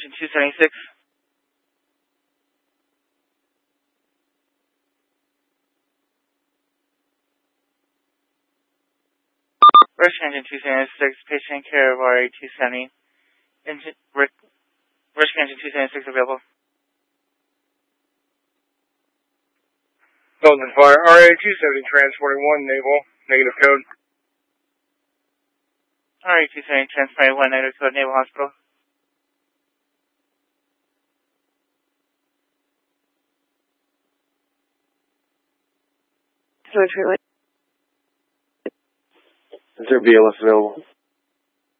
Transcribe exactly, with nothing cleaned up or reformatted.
Engine two seventy-six. Rescue Engine two seventy-six, patient care of R A two seventy. Engine, Rescue Engine two seventy-six available. Golden Fire, R A two seventy, transporting one, Naval, negative code. R A two seventy, transporting one, negative code, Naval Hospital. Is there B L S available?